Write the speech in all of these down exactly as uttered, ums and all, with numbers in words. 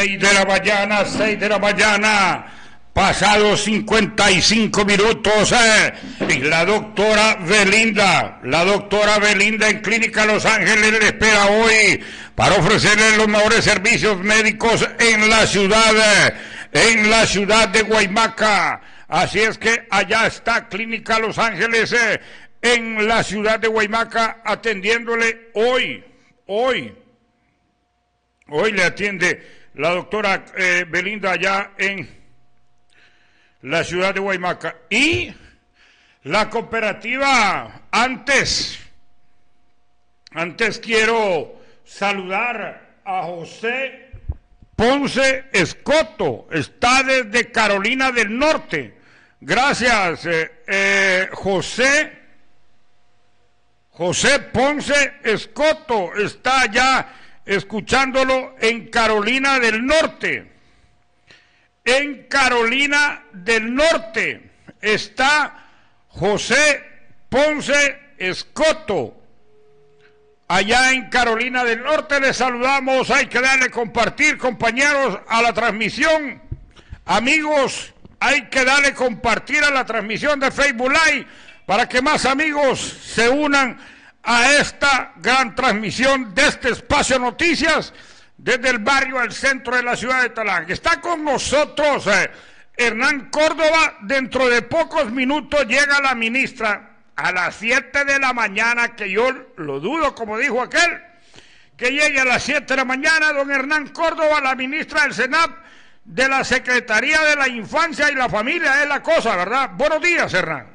seis de la mañana, seis de la mañana, pasados cincuenta y cinco minutos, eh, y la doctora Belinda, la doctora Belinda en Clínica Los Ángeles le espera hoy para ofrecerle los mejores servicios médicos en la ciudad, eh, en la ciudad de Guaymaca. Así es que allá está Clínica Los Ángeles, eh, en la ciudad de Guaymaca, atendiéndole hoy, hoy, hoy le atiende la doctora eh, Belinda allá en la ciudad de Guaymaca. Y la cooperativa, antes, antes quiero saludar a José Ponce Escoto, está desde Carolina del Norte. Gracias, eh, eh, José, José Ponce Escoto, está allá escuchándolo en Carolina del Norte. En Carolina del Norte está José Ponce Escoto. Allá en Carolina del Norte les saludamos. Hay que darle compartir, compañeros, a la transmisión. Amigos, hay que darle compartir a la transmisión de Facebook Live para que más amigos se unan a esta gran transmisión de este espacio Noticias desde el barrio al centro de la ciudad de Talanga. Está con nosotros eh, Hernán Córdoba. Dentro de pocos minutos llega la ministra a las siete de la mañana, que yo lo dudo, como dijo aquel, que llegue a las siete de la mañana don Hernán Córdoba, la ministra del SENAP, de la Secretaría de la Infancia y la Familia, es la cosa, ¿verdad? Buenos días, Hernán.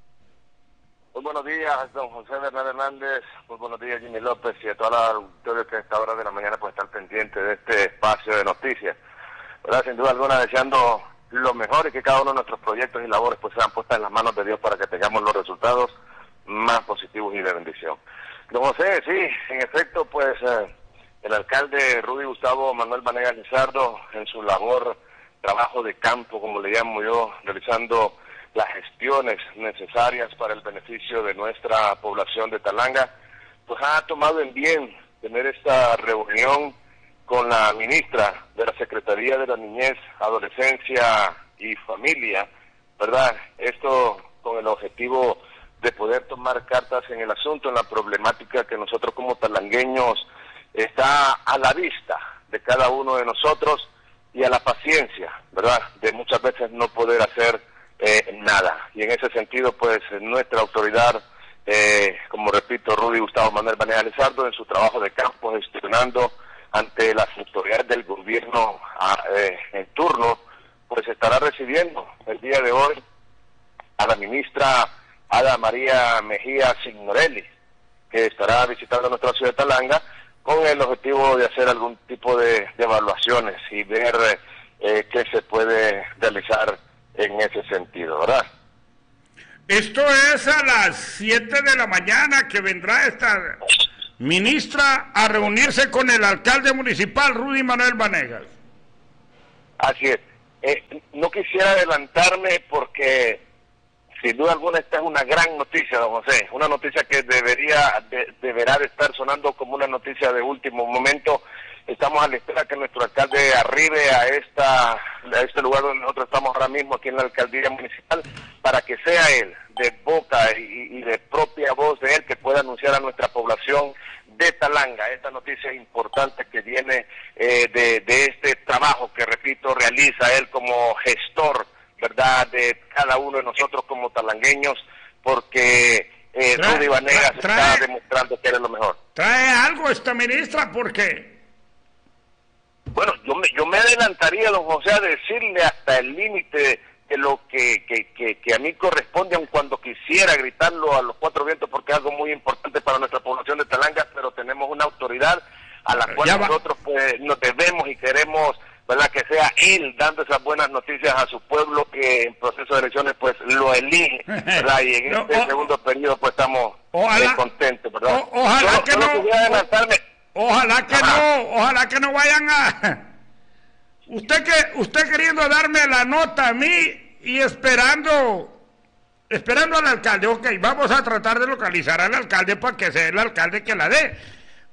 Muy buenos días, don José Bernal Hernández, muy buenos días, Jimmy López, y a toda la auditoría que a esta hora de la mañana puede estar pendiente de este espacio de noticias. ¿Verdad? Sin duda alguna, deseando lo mejor y que cada uno de nuestros proyectos y labores pues sean puestas en las manos de Dios para que tengamos los resultados más positivos y de bendición. Don José, sí, en efecto, pues eh, el alcalde Rudy Gustavo Manuel Vanegas Lizardo, en su labor, trabajo de campo, como le llamo yo, realizando las gestiones necesarias para el beneficio de nuestra población de Talanga, pues ha tomado en bien tener esta reunión con la ministra de la Secretaría de la Niñez, Adolescencia y Familia, ¿verdad? Esto con el objetivo de poder tomar cartas en el asunto, en la problemática que nosotros como talangueños está a la vista de cada uno de nosotros y a la paciencia, ¿verdad?, de muchas veces no poder hacer Eh, nada. Y en ese sentido, pues, nuestra autoridad, eh, como repito, Rudy Gustavo Manuel Vanegas Lizardo, en su trabajo de campo, gestionando ante las autoridades del gobierno a, eh, en turno, pues estará recibiendo el día de hoy a la ministra Ada María Mejía Signorelli, que estará visitando nuestra ciudad de Talanga con el objetivo de hacer algún tipo de, de evaluaciones y ver eh, qué se puede realizar en ese sentido, ¿verdad? Esto es a las siete de la mañana que vendrá esta ministra a reunirse con el alcalde municipal, Rudy Manuel Vanegas. Así es. Eh, no quisiera adelantarme porque, sin duda alguna, esta es una gran noticia, don José. Una noticia que debería de, deberá de estar sonando como una noticia de último momento. Estamos a la espera que nuestro alcalde arribe a esta a este lugar donde nosotros estamos ahora mismo, aquí en la alcaldía municipal, para que sea él, de boca y, y de propia voz de él, que pueda anunciar a nuestra población de Talanga esta noticia importante que viene eh, de, de este trabajo que, repito, realiza él como gestor, ¿verdad?, de cada uno de nosotros como talangueños, porque eh, trae, Rudy Vanegas trae, está demostrando que eres lo mejor. ¿Trae algo esta ministra? ¿Por qué? Bueno, yo me, yo me adelantaría, don José, a decirle hasta el límite de lo que, que, que, que a mí corresponde, aun cuando quisiera gritarlo a los cuatro vientos, porque es algo muy importante para nuestra población de Talanga, pero tenemos una autoridad a la cual nosotros pues nos debemos y queremos, ¿verdad?, que sea él dando esas buenas noticias a su pueblo que en proceso de elecciones pues lo elige, ¿verdad? Y en este no, o, segundo periodo pues estamos ojalá, eh, contentos, ¿verdad? O, ojalá solo, que solo no... quisiera adelantarme. Ojalá que Ajá. no, ojalá que no vayan a... Usted que usted queriendo darme la nota a mí y esperando esperando al alcalde. Ok, vamos a tratar de localizar al alcalde para que sea el alcalde que la dé.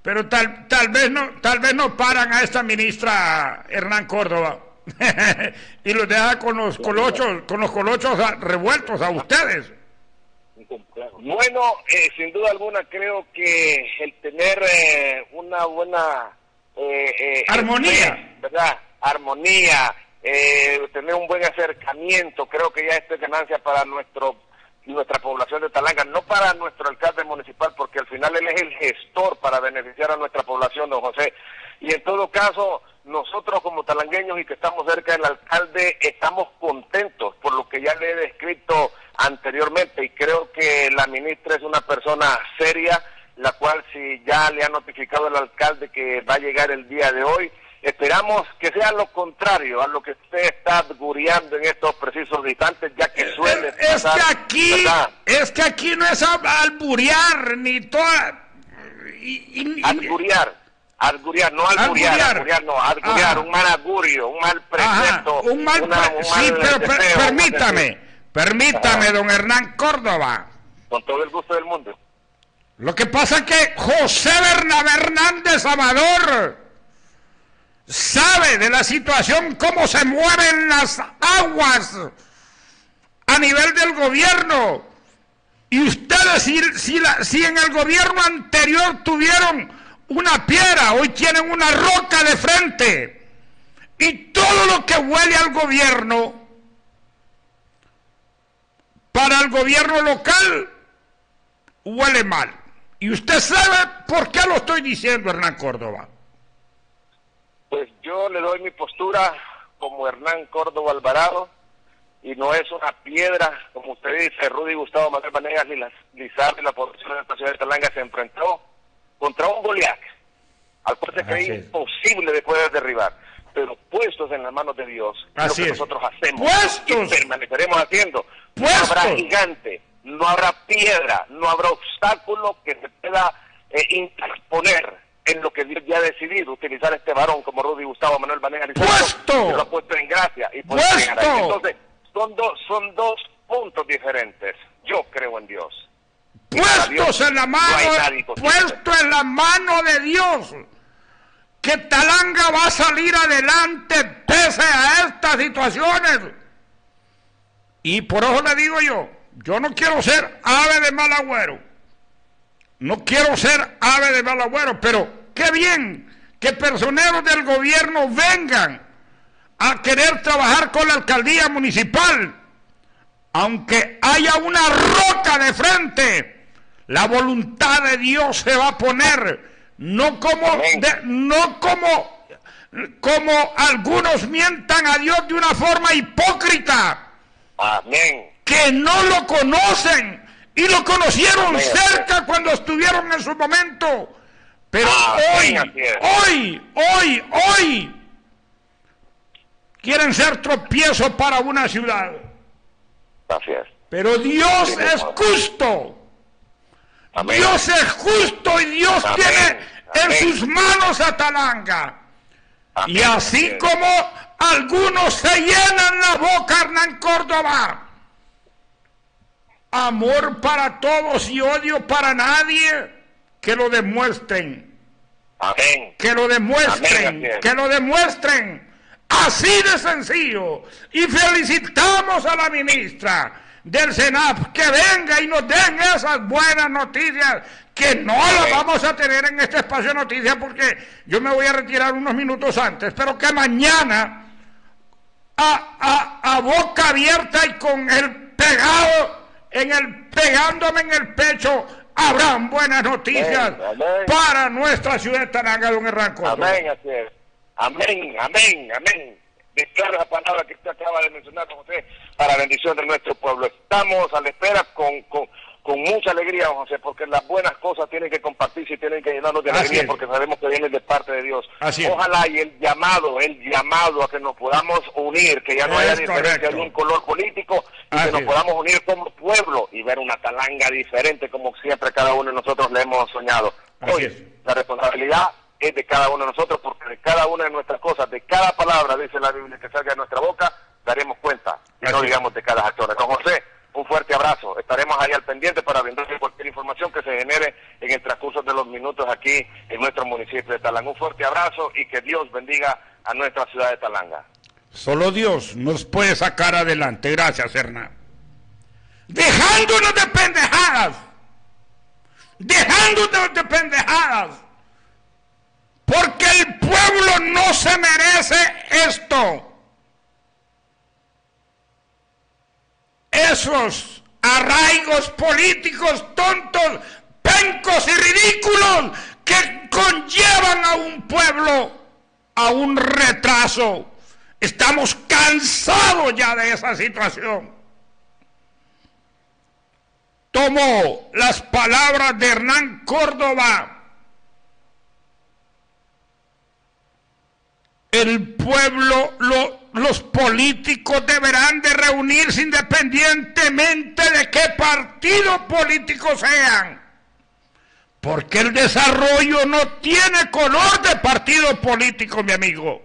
pero tal, tal vez no, tal vez no paran a esta ministra Hernán Córdoba y los deja con los colochos, con los colochos revueltos a ustedes. Bueno, eh, sin duda alguna creo que el tener eh, una buena eh, eh, armonía, fe, ¿verdad? Armonía, eh, tener un buen acercamiento, creo que ya esto es ganancia para nuestro nuestra población de Talanga, no para nuestro alcalde municipal, porque al final él es el gestor para beneficiar a nuestra población, don José. Y en todo caso, nosotros como talangueños y que estamos cerca del alcalde, estamos contentos por lo que ya le he descrito anteriormente, y creo que la ministra es una persona seria, la cual si ya le ha notificado el alcalde que va a llegar el día de hoy, esperamos que sea lo contrario a lo que usted está augurando en estos precisos instantes, ya que suele es pasar, que aquí ¿verdad? Es que aquí no es alburiar ni toda y, y, alburiar Arguriar, no alburiar, alburiar, alburiar no, arguriar, un mal augurio, un mal precepto, un mal, una, un mal sí, pero per, deseo, permítame, permítame, Ajá. don Hernán Córdoba. Con todo el gusto del mundo. Lo que pasa es que José Bernabé Hernández Amador sabe de la situación, cómo se mueven las aguas a nivel del gobierno. Y ustedes, si, si, la, si en el gobierno anterior tuvieron una piedra, hoy tienen una roca de frente, y todo lo que huele al gobierno, para el gobierno local, huele mal. Y usted sabe por qué lo estoy diciendo, Hernán Córdoba. Pues yo le doy mi postura como Hernán Córdoba Alvarado, y no es una piedra, como usted dice, Rudy Gustavo Manuel Vanegas Lizardi, la población de esta ciudad de Talanga se enfrentó contra un Goliat, al cual se creía imposible de poder derribar, pero puestos en las manos de Dios, es lo que es. nosotros hacemos puestos. y permaneceremos haciendo. Puestos. No habrá gigante, no habrá piedra, no habrá obstáculo que se pueda eh, interponer en lo que Dios ya ha decidido, utilizar este varón como Rudy Gustavo Manuel Vanegas Lizardi, ¡puesto! lo ha puesto en gracia y puesto. Entonces, son dos, son dos puntos diferentes. Yo creo en Dios. Puestos Dios, en la mano, no puesto en la mano de Dios, que Talanga va a salir adelante pese a estas situaciones. Y por eso le digo yo, yo no quiero ser ave de mal agüero, no quiero ser ave de mal agüero, pero qué bien que personeros del gobierno vengan a querer trabajar con la alcaldía municipal, aunque haya una roca de frente. La voluntad de Dios se va a poner, no como, de, no como, como algunos mientan a Dios de una forma hipócrita. Amén. Que no lo conocen y lo conocieron Amén. cerca cuando estuvieron en su momento. Pero Amén. hoy, hoy, hoy, hoy, quieren ser tropiezo para una ciudad. Gracias. Pero Dios sí, es justo. Amén. Dios es justo y Dios Amén. tiene Amén. en sus manos a Talanga. Amén. Y así Amén. como algunos se llenan la boca, Hernán Córdoba, amor para todos y odio para nadie, que lo demuestren. Amén. Que lo demuestren, Amén. que lo demuestren. Así de sencillo. Y felicitamos a la ministra del SENAP, que venga y nos den esas buenas noticias, que no las vamos a tener en este espacio de noticias porque yo me voy a retirar unos minutos antes, pero que mañana a, a, a boca abierta y con el pegado en el pegándome en el pecho habrán buenas noticias amén, amén. para nuestra ciudad de Talanga, don Hernán Córdoba. Amén, así es. Amén, amén, amén. Declaro la palabra que usted acaba de mencionar, don José, para bendición de nuestro pueblo. Estamos a la espera con, con, con mucha alegría, don José, porque las buenas cosas tienen que compartirse y tienen que llenarnos de alegría, porque sabemos que vienen de parte de Dios. Así Ojalá y el llamado, el llamado a que nos podamos unir, que ya no haya diferencia de un color político, y Así que nos es. podamos unir como pueblo y ver una Talanga diferente como siempre cada uno de nosotros le hemos soñado. Así Hoy, es. la responsabilidad es de cada uno de nosotros, porque de cada una de nuestras cosas, de cada palabra, dice la Biblia, que salga de nuestra boca, daremos cuenta, y Así no digamos de cada acción. Don José, un fuerte abrazo. Estaremos ahí al pendiente para brindarle cualquier información que se genere en el transcurso de los minutos. minutos aquí en nuestro municipio de Talanga. Un fuerte abrazo y que Dios bendiga a nuestra ciudad de Talanga. Solo Dios nos puede sacar adelante. Gracias, Hernán. Dejándonos de pendejadas. Dejándonos de pendejadas. Porque el pueblo no se merece esto. Esos arraigos políticos tontos, pencos y ridículos que conllevan a un pueblo a un retraso. Estamos cansados ya de esa situación. Tomo las palabras de Hernán Córdoba. El pueblo, lo, los políticos deberán de reunirse independientemente de qué partido político sean. Porque el desarrollo no tiene color de partido político, mi amigo.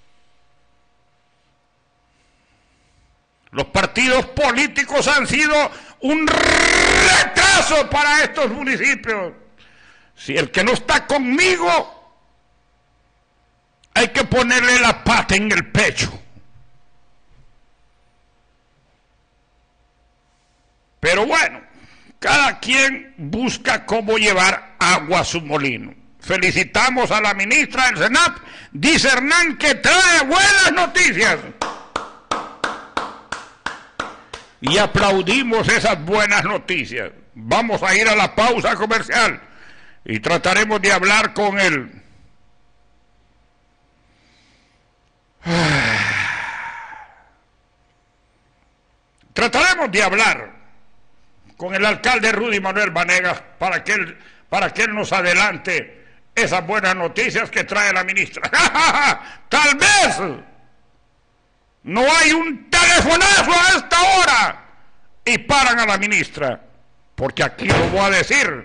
Los partidos políticos han sido un retraso para estos municipios. Si el que no está conmigo, hay que ponerle la pata en el pecho. Pero bueno, cada quien busca cómo llevar agua a su molino. Felicitamos a la ministra del Senap, dice Hernán, que trae buenas noticias. Y aplaudimos esas buenas noticias. Vamos a ir a la pausa comercial y trataremos de hablar con él. Trataremos de hablar con el alcalde Rudy Manuel Vanegas para que él, para que él nos adelante esas buenas noticias que trae la ministra. Tal vez no hay un telefonazo a esta hora y paran a la ministra, porque aquí lo voy a decir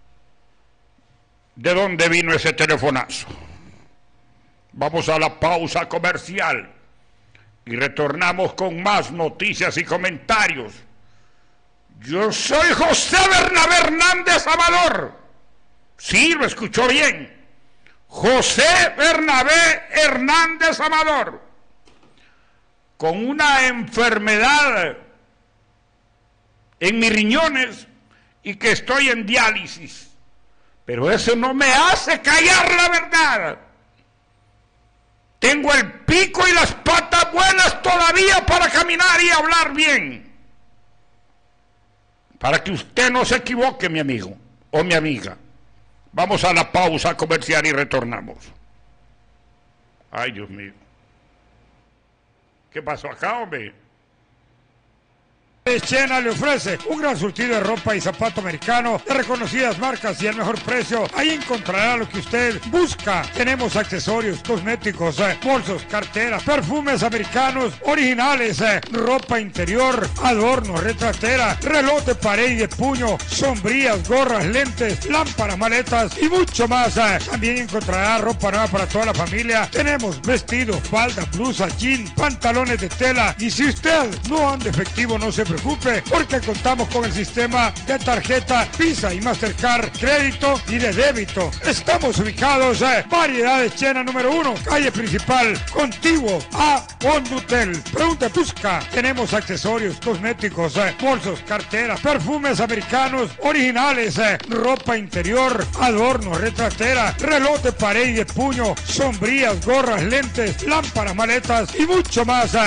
de dónde vino ese telefonazo. Vamos a la pausa comercial y retornamos con más noticias y comentarios. Yo soy José Bernabé Hernández Amador. Sí, lo escuchó bien. José Bernabé Hernández Amador. Con una enfermedad en mis riñones y que estoy en diálisis. Pero eso no me hace callar la verdad. Tengo el pico y las patas buenas todavía para caminar y hablar bien. Para que usted no se equivoque, mi amigo o mi amiga. Vamos a la pausa comercial y retornamos. Ay, Dios mío. ¿Qué pasó acá, hombre? Chena le ofrece un gran surtido de ropa y zapato americano de reconocidas marcas y el mejor precio. Ahí encontrará lo que usted busca. Tenemos accesorios, cosméticos, eh, bolsos, carteras, perfumes americanos originales, eh, ropa interior, adornos, retratera, reloj de pared y de puño, sombrillas, gorras, lentes, lámparas, maletas y mucho más. Eh. También encontrará ropa nueva para toda la familia. Tenemos vestidos, falda, blusa, jean, pantalones de tela. Y si usted no anda efectivo, no se preocupe, porque contamos con el sistema de tarjeta Visa y Mastercard, crédito y de débito. Estamos ubicados en Variedades Chena número uno, calle principal, contiguo a Condutel. Pregunta, busca. Tenemos accesorios, cosméticos, eh, bolsos, carteras, perfumes americanos originales, eh, ropa interior, adornos, retratera, reloj de pared y de puño, sombrillas, gorras, lentes, lámparas, maletas y mucho más. Eh.